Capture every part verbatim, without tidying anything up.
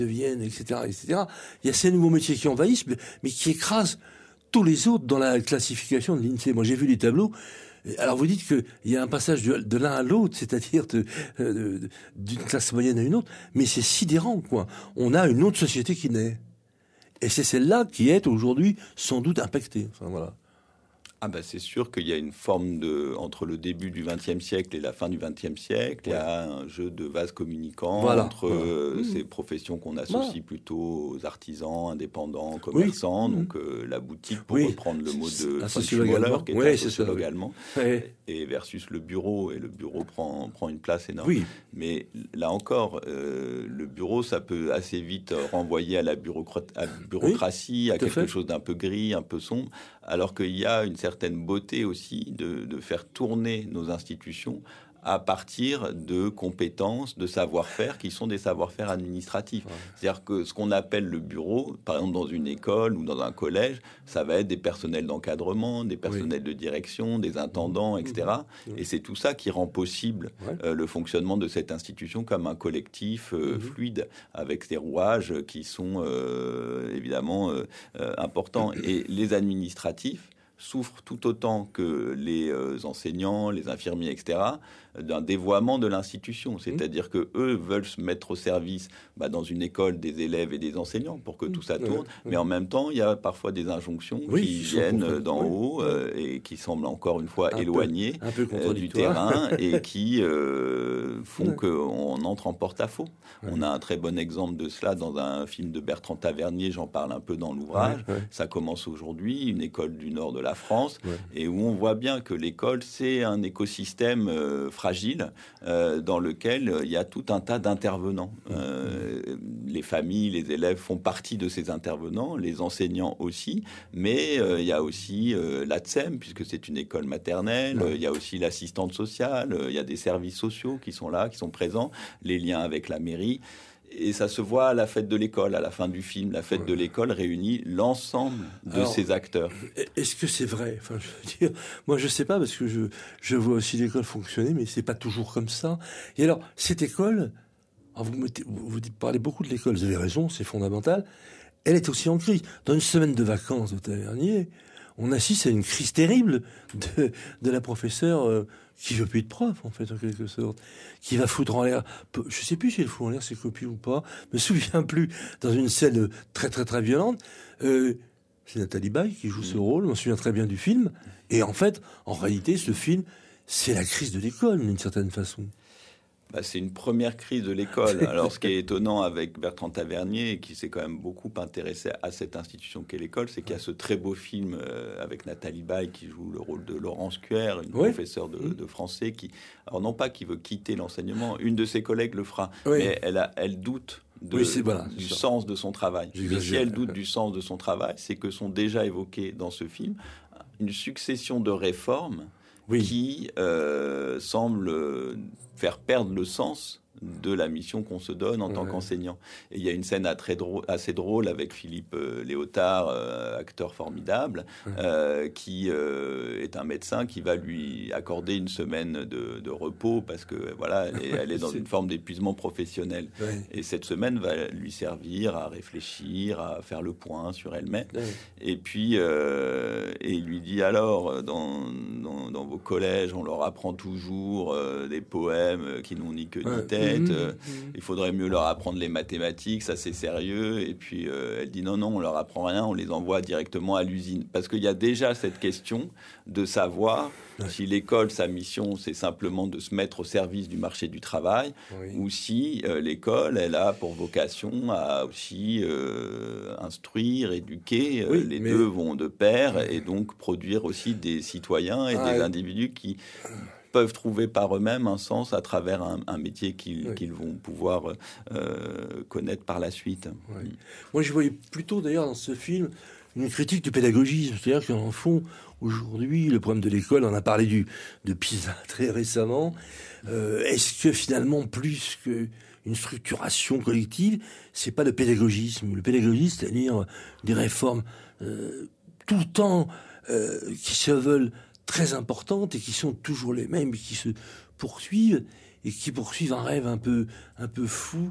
deviennent, et cetera, et cetera. Il y a ces nouveaux métiers qui envahissent, mais, mais qui écrasent tous les autres dans la classification de l'INSEE. Moi, j'ai vu les tableaux. Alors, vous dites qu'il y a un passage de, de l'un à l'autre, c'est-à-dire de, de, d'une classe moyenne à une autre, mais c'est sidérant, quoi. On a une autre société qui naît. Et c'est celle-là qui est aujourd'hui sans doute impactée. Enfin, voilà. Ah ben c'est sûr qu'il y a une forme de... Entre le début du vingtième siècle et la fin du vingtième siècle, ouais. Il y a un jeu de vases communicants voilà. entre voilà. Euh, mmh. ces professions qu'on associe voilà. plutôt aux artisans, indépendants, commerçants. Oui. Donc euh, la boutique, pour oui. reprendre le mot de Schmoller, qui est oui, un sociologue allemand, oui. et versus le bureau. Et le bureau prend, prend une place énorme. Oui. Mais là encore, euh, le bureau, ça peut assez vite renvoyer à la bureaucra- à bureaucratie, oui. à quelque fait. chose d'un peu gris, un peu sombre, alors qu'il y a une certaine certaine beauté aussi de, de faire tourner nos institutions à partir de compétences, de savoir-faire qui sont des savoir-faire administratifs. Ouais. C'est-à-dire que ce qu'on appelle le bureau, par exemple dans une école ou dans un collège, ça va être des personnels d'encadrement, des personnels oui. de direction, des intendants, et cetera. Oui. Et c'est tout ça qui rend possible ouais. euh, le fonctionnement de cette institution comme un collectif euh, mmh. fluide, avec des rouages qui sont euh, évidemment euh, euh, importants. Et les administratifs souffrent tout autant que les euh, enseignants, les infirmiers, et cetera, d'un dévoiement de l'institution. C'est-à-dire que eux veulent se mettre au service bah, dans une école des élèves et des enseignants pour que tout ça tourne. Mais en même temps, il y a parfois des injonctions oui, qui viennent d'en oui. haut euh, et qui semblent encore une fois un éloignées peu, euh, du terrain et qui euh, font ouais. qu'on entre en porte-à-faux. Ouais. On a un très bon exemple de cela dans un film de Bertrand Tavernier, j'en parle un peu dans l'ouvrage. Ouais, ouais. Ça commence aujourd'hui, une école du nord de la France, ouais. et où on voit bien que l'école, c'est un écosystème euh, fragile euh, dans lequel euh, il y a tout un tas d'intervenants. Euh, les familles, les élèves font partie de ces intervenants, les enseignants aussi, mais euh, il y a aussi euh, l'A T S E M, puisque c'est une école maternelle, ouais. euh, il y a aussi l'assistante sociale, euh, il y a des services sociaux qui sont là, qui sont présents, les liens avec la mairie. Et ça se voit à la fête de l'école, à la fin du film. La fête ouais. de l'école réunit l'ensemble de Alors, ces acteurs. Est-ce que c'est vrai ? Enfin, je veux dire, moi, je sais pas, parce que je, je vois aussi l'école fonctionner, mais c'est pas toujours comme ça. Et alors, cette école, alors vous, mettez, vous, vous parlez beaucoup de l'école, vous avez raison, c'est fondamental. Elle est aussi en crise. Dans une semaine de vacances de Tavernier, on assiste à une crise terrible de, de la professeure euh, qui veut plus être prof, en fait, en quelque sorte, qui va foutre en l'air, je sais plus si elle fout en l'air ses copies ou pas, me souviens plus, dans une scène très très très violente. Euh, c'est Nathalie Baye qui joue ce rôle, on me souvient très bien du film, et en fait, en réalité, ce film, c'est la crise de l'école, d'une certaine façon. Bah, c'est une première crise de l'école. Alors, ce qui est étonnant avec Bertrand Tavernier, qui s'est quand même beaucoup intéressé à cette institution qu'est l'école, c'est qu'il y a ce très beau film euh, avec Nathalie Baye qui joue le rôle de Laurence Cuer, une oui. professeure de, de français qui, alors non pas qui veut quitter l'enseignement, une de ses collègues le fera, oui. mais elle, a, elle doute de, oui, c'est, voilà, du c'est sens de son travail. Mais si elle doute du sens de son travail, c'est que sont déjà évoquées dans ce film une succession de réformes oui. qui euh, semblent faire perdre le sens de la mission qu'on se donne en ouais. tant qu'enseignant. Et il y a une scène assez drôle, assez drôle avec Philippe euh, Léotard, euh, acteur formidable, ouais. euh, qui euh, est un médecin qui va lui accorder une semaine de, de repos parce que voilà, elle est, elle est dans c'est... une forme d'épuisement professionnel. Ouais. Et cette semaine va lui servir à réfléchir, à faire le point sur elle-même. Ouais. Et puis, euh, et il lui dit alors, dans, dans, dans vos collèges, on leur apprend toujours euh, des poèmes qui n'ont ni queue ni tête. Ouais. Euh, mmh. Il faudrait mieux leur apprendre les mathématiques, ça c'est sérieux. Et puis euh, elle dit non, non, on leur apprend rien, on les envoie directement à l'usine. Parce qu'il y a déjà cette question de savoir ouais. si l'école, sa mission, c'est simplement de se mettre au service du marché du travail, oui. ou si euh, l'école, elle a pour vocation à aussi euh, instruire, éduquer. Oui, les mais... deux vont de pair et donc produire aussi des citoyens et ah, des individus qui peuvent trouver par eux-mêmes un sens à travers un, un métier qu'ils, oui. qu'ils vont pouvoir euh, connaître par la suite. Oui. Mmh. Moi, je voyais plutôt, d'ailleurs, dans ce film, une critique du pédagogisme. C'est-à-dire qu'en fond, aujourd'hui, le problème de l'école, on a parlé du, de PISA très récemment, euh, est-ce que finalement, plus qu'une structuration collective, c'est pas le pédagogisme ? Le pédagogisme, c'est-à-dire des réformes euh, tout le temps euh, qui se veulent très importantes et qui sont toujours les mêmes, qui se poursuivent et qui poursuivent un rêve un peu, un peu fou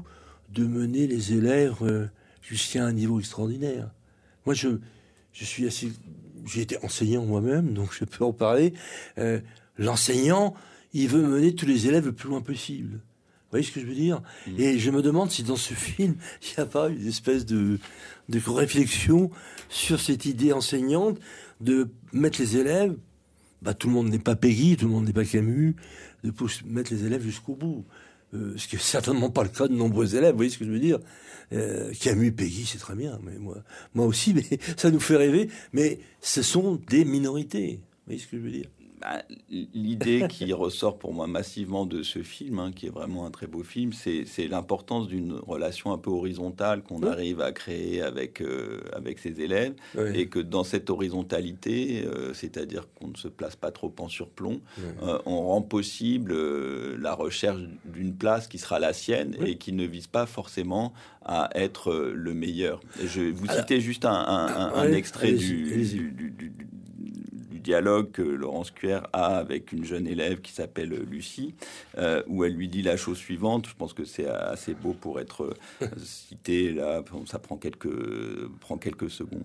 de mener les élèves euh, jusqu'à un niveau extraordinaire. Moi, je, je suis assez... J'ai été enseignant moi-même, donc je peux en parler. Euh, l'enseignant, il veut mener tous les élèves le plus loin possible. Vous voyez ce que je veux dire ? mmh. Et je me demande si dans ce film, il n'y a pas une espèce de, de réflexion sur cette idée enseignante de mettre les élèves... Bah, tout le monde n'est pas Péguy, tout le monde n'est pas Camus, de mettre les élèves jusqu'au bout. Euh, ce qui n'est certainement pas le cas de nombreux élèves, vous voyez ce que je veux dire ? euh, Camus, Péguy, c'est très bien, mais moi, moi aussi, mais ça nous fait rêver, mais ce sont des minorités, vous voyez ce que je veux dire ? Bah, l'idée qui ressort pour moi massivement de ce film, hein, qui est vraiment un très beau film, c'est, c'est l'importance d'une relation un peu horizontale qu'on oui. arrive à créer avec, euh, avec ses élèves, oui. et que dans cette horizontalité, euh, c'est-à-dire qu'on ne se place pas trop en surplomb, oui. euh, on rend possible euh, la recherche d'une place qui sera la sienne oui. et qui ne vise pas forcément à être euh, le meilleur. Et je vais vous Alors, citer juste un, un, un, un oui, extrait allez-y, du, allez-y. Du, du, du, du dialogue que Laurence Cuers a avec une jeune élève qui s'appelle Lucie, euh, où elle lui dit la chose suivante. Je pense que c'est assez beau pour être cité là, ça prend quelques, prend quelques secondes.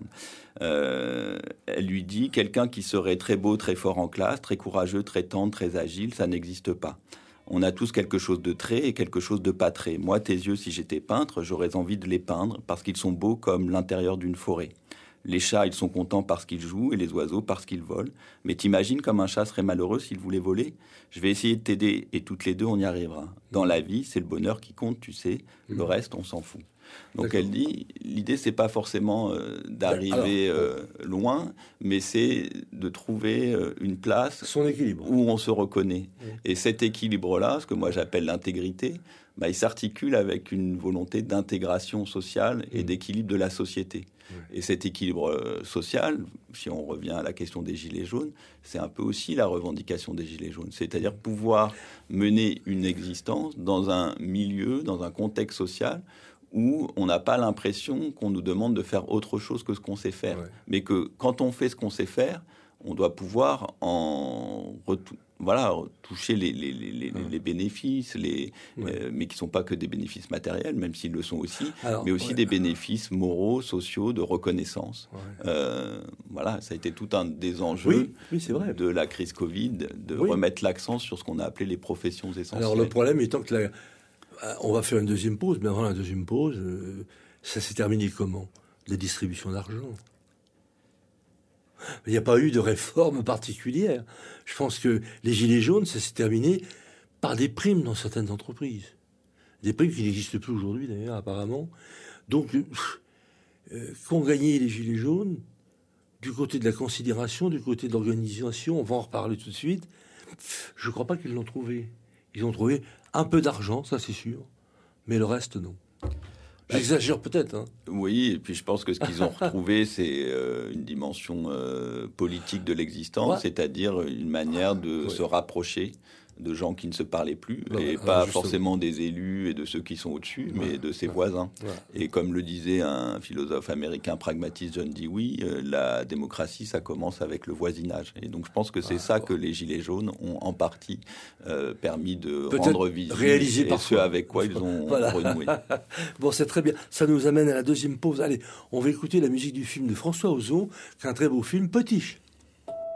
Euh, elle lui dit: quelqu'un qui serait très beau, très fort en classe, très courageux, très tendre, très agile, ça n'existe pas. On a tous quelque chose de très et quelque chose de pas très. Moi, tes yeux, si j'étais peintre, j'aurais envie de les peindre parce qu'ils sont beaux comme l'intérieur d'une forêt. Les chats, ils sont contents parce qu'ils jouent, et les oiseaux parce qu'ils volent. Mais t'imagines comme un chat serait malheureux s'il voulait voler ? Je vais essayer de t'aider, et toutes les deux, on y arrivera. Dans la vie, c'est le bonheur qui compte, tu sais. Le reste, on s'en fout. Donc D'accord. elle dit, l'idée, c'est pas forcément euh, d'arriver Alors, euh, loin, mais c'est de trouver euh, une place Son équilibre. où on se reconnaît. Oui. Et cet équilibre-là, ce que moi j'appelle l'intégrité, bah, il s'articule avec une volonté d'intégration sociale et mmh. d'équilibre de la société. Oui. Et cet équilibre euh, social, si on revient à la question des Gilets jaunes, c'est un peu aussi la revendication des Gilets jaunes. C'est-à-dire pouvoir mener une existence dans un milieu, dans un contexte social où on n'a pas l'impression qu'on nous demande de faire autre chose que ce qu'on sait faire. Ouais. Mais que quand on fait ce qu'on sait faire, on doit pouvoir en retou- voilà, toucher les, les, les, les, ouais. les bénéfices, les, ouais. euh, mais qui ne sont pas que des bénéfices matériels, même s'ils le sont aussi, Alors, mais aussi ouais. des bénéfices moraux, sociaux, de reconnaissance. Ouais. Euh, voilà, ça a été tout un des enjeux oui, oui, c'est vrai. de la crise Covid, de oui. remettre l'accent sur ce qu'on a appelé les professions essentielles. Alors le problème étant que la... on va faire une deuxième pause, mais avant la deuxième pause, euh, ça s'est terminé comment ? La distribution d'argent. Il n'y a pas eu de réforme particulière. Je pense que les Gilets jaunes, ça s'est terminé par des primes dans certaines entreprises. Des primes qui n'existent plus aujourd'hui, d'ailleurs, apparemment. Donc, euh, qu'ont gagné les Gilets jaunes du côté de la considération, du côté de l'organisation, on va en reparler tout de suite. Je ne crois pas qu'ils l'ont trouvé. Ils ont trouvé un peu d'argent, ça c'est sûr, mais le reste, non. J'exagère peut-être. Hein. Oui, et puis je pense que ce qu'ils ont retrouvé, c'est euh, une dimension euh, politique de l'existence, ouais. c'est-à-dire une manière de ouais. se rapprocher de gens qui ne se parlaient plus, ouais, et pas justement. forcément des élus et de ceux qui sont au-dessus, ouais. mais de ses ouais. voisins. Ouais. Et comme le disait un philosophe américain pragmatiste, John Dewey, euh, la démocratie, ça commence avec le voisinage. Et donc je pense que c'est ah, ça bon. que les Gilets jaunes ont en partie euh, permis de Peut-être rendre visible, réaliser et parfois. ce avec quoi ils ont voilà. renoué. Bon, c'est très bien. Ça nous amène à la deuxième pause. Allez, on va écouter la musique du film de François Ozon, qui est un très beau film, Potiche.